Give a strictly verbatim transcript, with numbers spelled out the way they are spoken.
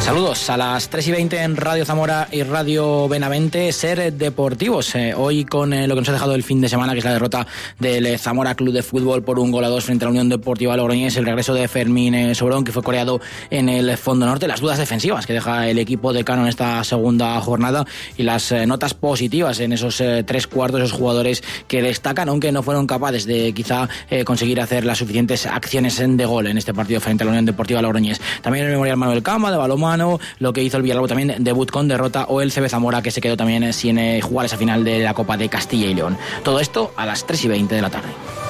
Saludos a las tres y veinte en Radio Zamora y Radio Benavente, Ser Deportivos. Eh, hoy con eh, lo que nos ha dejado el fin de semana, que es la derrota del eh, Zamora Club de Fútbol por un gol a dos frente a la Unión Deportiva Logroñés, el regreso de Fermín eh, Sobrón, que fue coreado en el Fondo Norte, las dudas defensivas que deja el equipo de Cano en esta segunda jornada y las eh, notas positivas en esos eh, tres cuartos, esos jugadores que destacan, aunque no fueron capaces de quizá eh, conseguir hacer las suficientes acciones de gol en este partido frente a la Unión Deportiva Logroñés. También el Memorial Manuel Cama de balonmano, lo que hizo el Villalba también, debut con derrota, o el C B Zamora, que se quedó también sin eh, jugar esa final de la Copa de Castilla y León. Todo esto a las tres y veinte de la tarde.